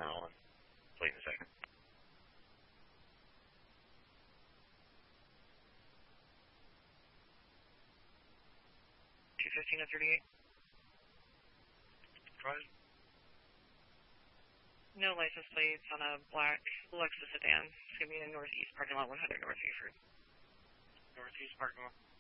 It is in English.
Alan. Wait a second. 215 to 38. Drive. No license plates on a black Lexus sedan. It's going to be in the northeast parking lot, 100 North Hayford. Northeast parking lot.